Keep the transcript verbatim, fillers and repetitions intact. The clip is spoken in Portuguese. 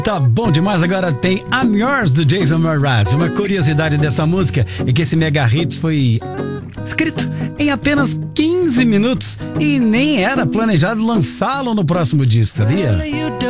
Tá bom demais, agora tem I'm Yours do Jason Mraz. Uma curiosidade dessa música é que esse mega hits foi escrito em apenas quinze minutos e nem era planejado lançá-lo no próximo disco, sabia?